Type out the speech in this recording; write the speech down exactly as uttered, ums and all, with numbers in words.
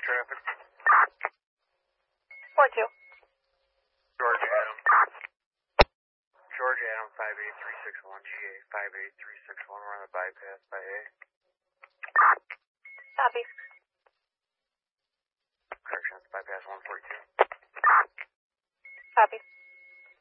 traffic. four two. George Adam. George Adam, five eight three six one, G A five eight three six one, we're on the bypass by A. Copy. Corrections, bypass one forty-two. Copy.